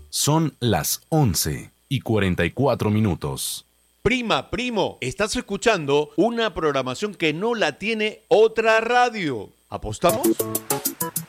Son las 11:44. Prima, primo, estás escuchando una programación que no la tiene otra radio. ¿Apostamos?